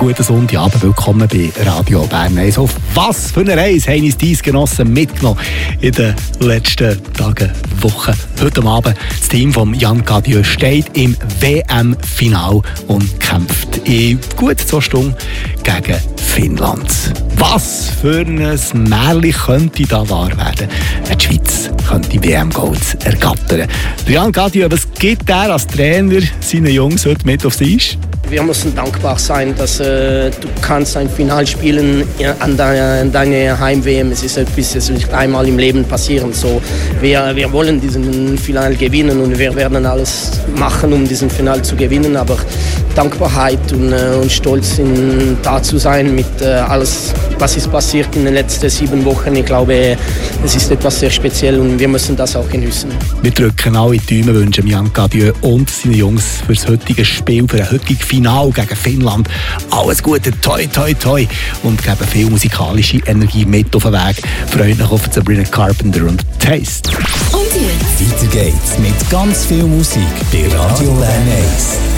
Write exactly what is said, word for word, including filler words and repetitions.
guten Sonntagabend. Willkommen bei Radio Bern eins. Auf was für eine Reise haben uns deine Genossen mitgenommen in den letzten Tagen, Wochen. Heute Abend das Team von Yann Cadieux steht im W M-Final und kämpft in gut zwei Stunden gegen Finnland. Was für ein Märchen könnte da wahr werden? Die Schweiz könnte die W M-Golds ergattern. Yann Cadieux, was gibt er als Trainer seinen Jungs heute mit aufs Eis? Wir müssen dankbar sein, dass äh, du kannst ein Final spielen an deiner deine Heim-W M. Es ist etwas, das wird einmal im Leben passieren. So, wir, wir wollen diesen Final gewinnen und wir werden alles machen, um diesen Final zu gewinnen. Aber Dankbarkeit und, äh, und Stolz, in, da zu sein mit äh, alles, was ist passiert in den letzten sieben Wochen. Ich glaube, es ist etwas sehr speziell und wir müssen das auch genießen. Wir drücken alle die Daumen, wünschen Yann Cadieux und seine Jungs für das heutige Spiel, für ein heutiges Final gegen Finnland. Alles Gute, toi, toi, toi. Und geben viel musikalische Energie mit auf den Weg. Freut euch auf Sabrina Carpenter und Taste. Und jetzt? Weiter geht's mit ganz viel Musik bei Radio Bern eins.